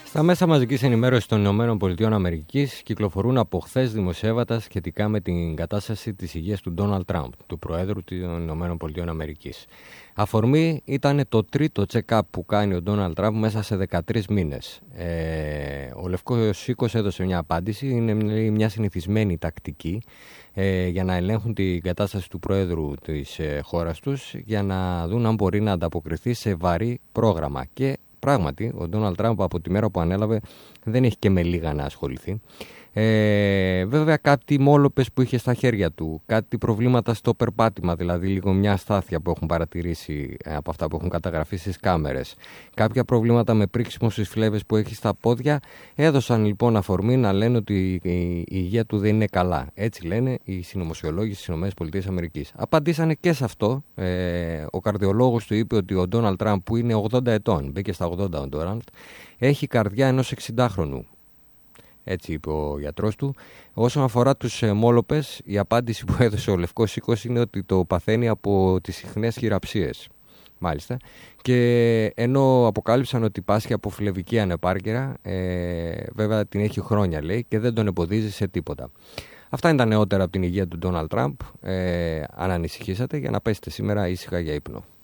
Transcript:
Στα μέσα μαζικής ενημέρωσης των ΗΠΑ κυκλοφορούν από χθες δημοσιεύματα σχετικά με την κατάσταση της υγείας του Ντόναλντ Τραμπ, του Προέδρου των ΗΠΑ. Αφορμή ήταν το τρίτο check-up που κάνει ο Ντόναλντ Τραμπ μέσα σε 13 μήνες. Ο Λευκός Οίκος έδωσε μια απάντηση, είναι μια συνηθισμένη τακτική για να ελέγχουν την κατάσταση του Προέδρου της χώρας τους, για να δουν αν μπορεί να ανταποκριθεί σε βαρύ πρόγραμμα. Και πράγματι, ο Ντόναλντ Τραμπ από τη μέρα που ανέλαβε δεν έχει και με λίγα να ασχοληθεί. Βέβαια, κάτι μόλοπες που είχε στα χέρια του, κάτι προβλήματα στο περπάτημα, δηλαδή λίγο μια αστάθεια που έχουν παρατηρήσει από αυτά που έχουν καταγραφεί στις κάμερες, κάποια προβλήματα με πρίξιμο στις φλέβες που έχει στα πόδια, έδωσαν λοιπόν αφορμή να λένε ότι η υγεία του δεν είναι καλά. Έτσι λένε οι συνωμοσιολόγοι στις ΗΠΑ. Απαντήσανε και σε αυτό. Ο καρδιολόγος του είπε ότι ο Ντόναλντ Τραμπ, που είναι 80 ετών, μπήκε στα 80 ο Ντόναλντ, έχει καρδιά ενός 60χρονου. Έτσι είπε ο γιατρός του. Όσον αφορά τους μόλοπες, η απάντηση που έδωσε ο Λευκός Οίκος είναι ότι το παθαίνει από τις συχνές χειραψίες. Μάλιστα. Και ενώ αποκάλυψαν ότι πάσχει από φλεβική ανεπάρκεια, βέβαια την έχει χρόνια, λέει, και δεν τον εμποδίζει σε τίποτα. Αυτά είναι τα νεότερα από την υγεία του Ντόναλντ Τραμπ. Αν ανησυχήσατε, για να πέσετε σήμερα ήσυχα για ύπνο.